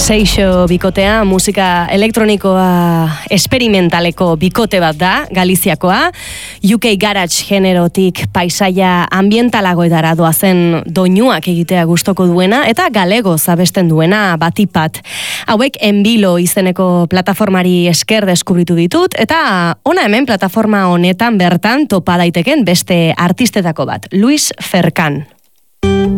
Seixo bikotea, musika elektronikoa esperimentaleko bikote bat da, Galiziakoa. UK Garage generotik paisaia ambientalagoetara doazen doinuak egitea gustoko duena, eta galego zabesten duena Batipat. Hauek Enbilo izeneko plataformari esker deskubritu ditut, eta ona hemen plataforma honetan bertan topa daiteken beste artistetako bat, Luis Ferkan.